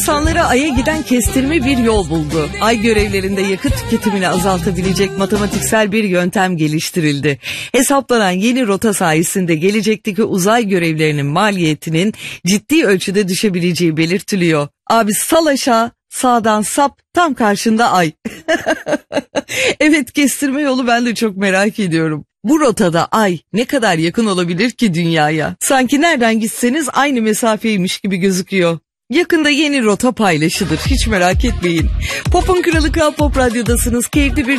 İnsanları Ay'a giden kestirme bir yol buldu. Ay görevlerinde yakıt tüketimini azaltabilecek matematiksel bir yöntem geliştirildi. Hesaplanan yeni rota sayesinde gelecekteki uzay görevlerinin maliyetinin ciddi ölçüde düşebileceği belirtiliyor. Abi sal aşağı, sağdan sap, tam karşında Ay. Evet, kestirme yolu ben de çok merak ediyorum. Bu rotada Ay ne kadar yakın olabilir ki Dünya'ya? Sanki nereden gitseniz aynı mesafeymiş gibi gözüküyor. Yakında yeni rota paylaşılır, hiç merak etmeyin. Pop'un Kralı Kral Pop Radyo'dasınız. Keyifli bir